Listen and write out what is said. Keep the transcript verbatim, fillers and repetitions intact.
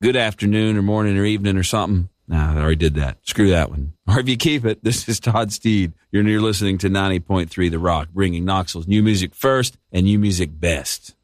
good afternoon or morning or evening or something. Nah, I already did that. Screw that one. Or if you keep it, this is Todd Steed. You're, you're listening to ninety point three The Rock, bringing Knoxville's new music first and new music best.